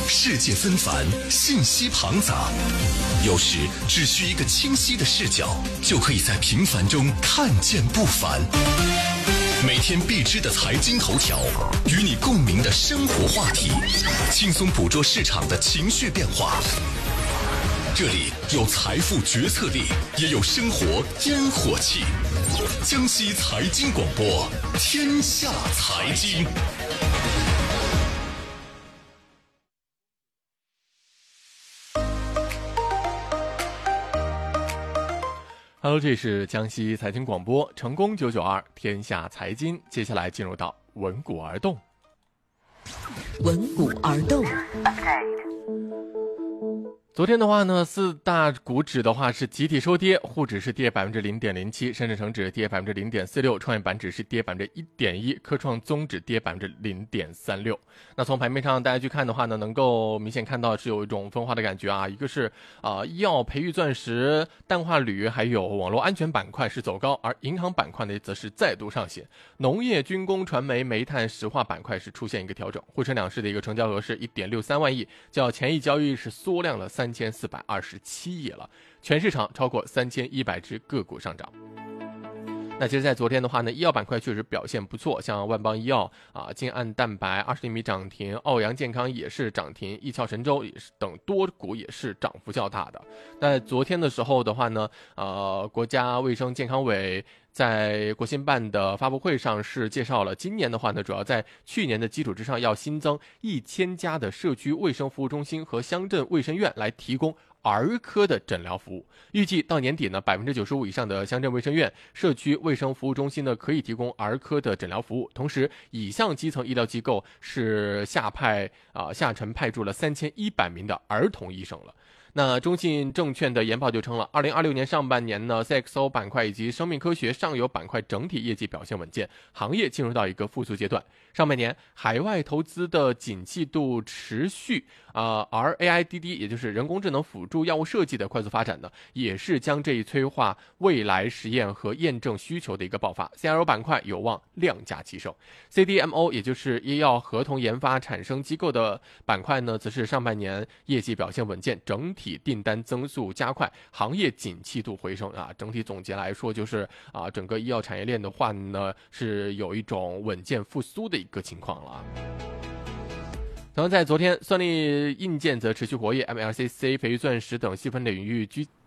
世界纷繁，信息庞杂，有时只需一个清晰的视角，就可以在平凡中看见不凡。每天必知的财经头条，与你共鸣的生活话题，轻松捕捉市场的情绪变化。这里有财富决策力，也有生活烟火气。江西财经广播，天下财经。 Hello， 这是江西财经广播，成功992天下财经。接下来进入到闻股而动。 闻股而动。 昨天的话呢，四大股指的话是集体收跌，沪指是跌 0.07%， 深圳成指跌 0.46%， 创业板指是跌 1.1%， 科创综指跌 0.36%。 那从盘面上大家去看的话呢，能够明显看到是有一种分化的感觉啊，一个是医药、培育、钻石、氮化铝还有网络安全板块是走高，而银行板块呢则是再度上行，农业、军工、传媒、煤炭、石化板块是出现一个调整。沪深两市的一个成交额是 1.63万亿，较前一交易日是缩量了3427亿了，全市场超过3100只个股上涨。那其实在昨天的话呢，医药板块确实表现不错，像万邦医药金岸蛋白20厘米涨停，奥阳健康也是涨停，易翘神州也是等多股也是涨幅较大的。在昨天的时候的话呢，国家卫生健康委在国新办的发布会上是介绍了，今年的话呢，主要在去年的基础之上，要新增1000家的社区卫生服务中心和乡镇卫生院来提供儿科的诊疗服务。预计到年底呢，95%以上的乡镇卫生院、社区卫生服务中心呢，可以提供儿科的诊疗服务。同时，以上基层医疗机构是下沉派驻了3100名的儿童医生了。那中信证券的研报就称了，2026年上半年呢 ，CXO 板块以及生命科学上游板块整体业绩表现稳健，行业进入到一个复苏阶段。上半年海外投资的景气度持续，而 AIDD 也就是人工智能辅助药物设计的快速发展呢，也是将这一催化未来实验和验证需求的一个爆发。CRO 板块有望量价齐升 ，CDMO 也就是医药合同研发产生机构的板块呢，则是上半年业绩表现稳健，整体订单增速加快，行业景气度回升啊。整体总结来说，就是整个医药产业链的话呢，是有一种稳健复苏的一个情况了。同样在昨天，算力硬件则持续活跃 ，MLCC、培育钻石等细分领域